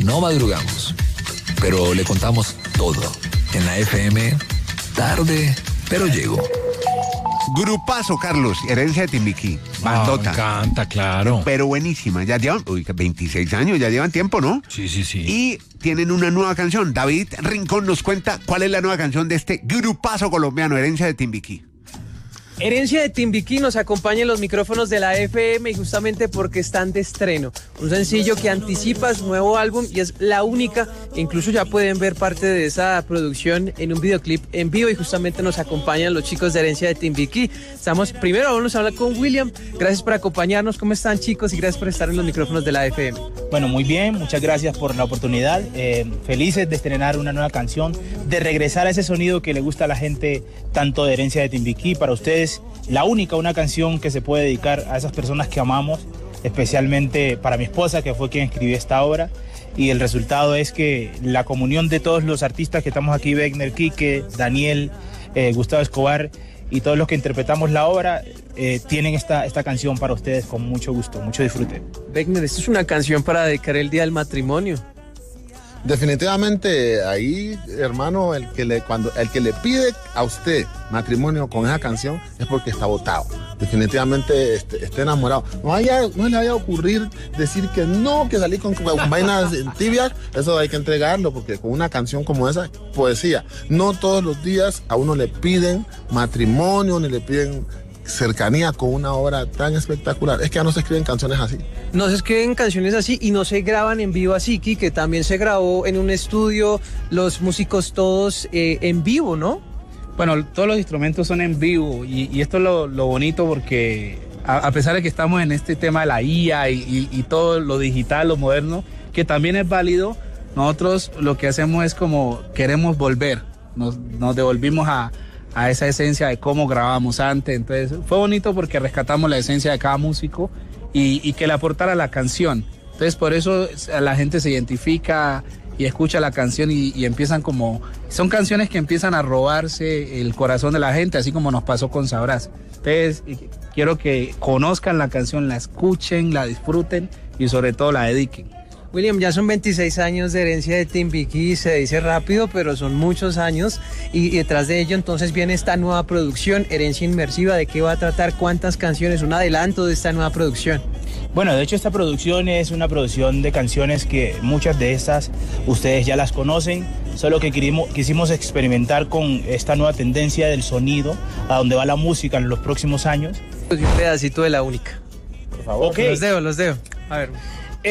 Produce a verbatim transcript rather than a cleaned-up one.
no madrugamos, pero le contamos todo. En la F M, tarde, pero llego. Grupazo, Carlos, Herencia de Timbiquí, bandota. Ah, me encanta, claro. Pero buenísima, ya llevan, uy, veintiséis años, ya llevan tiempo, ¿no? Sí, sí, sí. Y tienen una nueva canción. David Rincón nos cuenta cuál es la nueva canción de este grupazo colombiano, Herencia de Timbiquí. Herencia de Timbiquí nos acompaña en los micrófonos de la F M y justamente porque están de estreno. Un sencillo que anticipa su nuevo álbum y es la única. Incluso ya pueden ver parte de esa producción en un videoclip en vivo y justamente nos acompañan los chicos de Herencia de Timbiquí. Estamos, primero vamos a hablar con William. Gracias por acompañarnos. ¿Cómo están, chicos? Y gracias por estar en los micrófonos de la F M. Bueno, muy bien. Muchas gracias por la oportunidad. Eh, felices de estrenar una nueva canción, de regresar a ese sonido que le gusta a la gente, tanto de Herencia de Timbiquí. Para ustedes, la única, una canción que se puede dedicar a esas personas que amamos, especialmente para mi esposa, que fue quien escribió esta obra, y el resultado es que la comunión de todos los artistas que estamos aquí, Wegner, Quique, Daniel, eh, Gustavo Escobar, y todos los que interpretamos la obra, eh, tienen esta, esta canción para ustedes con mucho gusto, mucho disfrute. Wegner, esto es una canción para dedicar el día del matrimonio. Definitivamente ahí, hermano, el que le cuando el que le pide a usted matrimonio con esa canción es porque está botado. Definitivamente esté, esté enamorado. No, haya, no le vaya a ocurrir decir que no, que salir con, con vainas tibias. Eso hay que entregarlo, porque con una canción como esa, poesía. No todos los días a uno le piden matrimonio, ni le piden cercanía con una obra tan espectacular. Es que ya no se escriben canciones así. No se escriben canciones así y no se graban en vivo así, que también se grabó en un estudio, los músicos todos eh, en vivo, ¿no? Bueno, todos los instrumentos son en vivo y, y esto es lo, lo bonito porque a, a pesar de que estamos en este tema de la I A y, y, y todo lo digital, lo moderno, que también es válido, nosotros lo que hacemos es como queremos volver, nos, nos devolvimos a a esa esencia de cómo grabábamos antes. Entonces fue bonito porque rescatamos la esencia de cada músico y, y que le aportara la canción. Entonces por eso la gente se identifica y escucha la canción y, y empiezan como... Son canciones que empiezan a robarse el corazón de la gente, así como nos pasó con Sabrás. Entonces quiero que conozcan la canción, la escuchen, la disfruten y sobre todo la dediquen. William, ya son veintiséis años de Herencia de Timbiquí, se dice rápido, pero son muchos años y, y detrás de ello entonces viene esta nueva producción, Herencia Inmersiva. ¿De qué va a tratar? ¿Cuántas canciones? Un adelanto de esta nueva producción. Bueno, de hecho esta producción es una producción de canciones que muchas de estas ustedes ya las conocen, solo que quisimos, quisimos experimentar con esta nueva tendencia del sonido, a donde va la música en los próximos años. Un pedacito de la única. Por favor. Okay. Los dejo, los dejo. A ver.